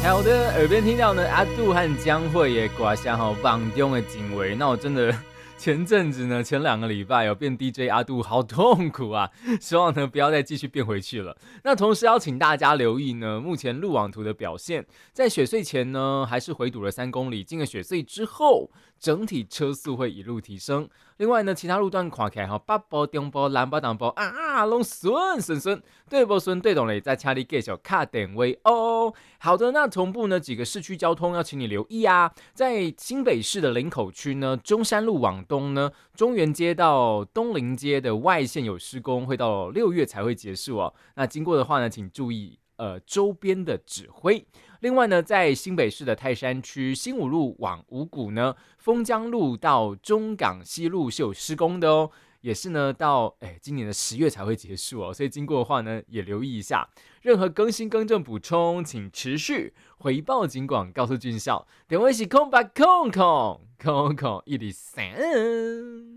好的，耳边听到呢阿杜和江蕙的歌声吼，梦中的情话，那我真的前阵子呢，前2个礼拜有变 DJ 阿杜，好痛苦啊！希望呢不要再继续变回去了。那同时要请大家留意呢，目前路网图的表现，在雪隧前呢，还是回堵了3公里，进了雪隧之后，整体车速会一路提升。另外呢，其他路段看起来哈，北部、中部、南部、东部拢顺，对不顺对懂嘞，再请你继续卡点位哦。好的，那同步呢几个市区交通要请你留意啊，在新北市的林口区呢，中山路往东呢，中原街到东林街的外线有施工，会到6月才会结束哦。那经过的话呢，请注意周边的指挥。另外呢，在新北市的泰山区新武路往五股呢，丰江路到中港西路是有施工的哦，也是呢到今年的10月才会结束哦，所以经过的话呢也留意一下。任何更新更正补充，请持续回报警广告诉军校。电话是0800 123。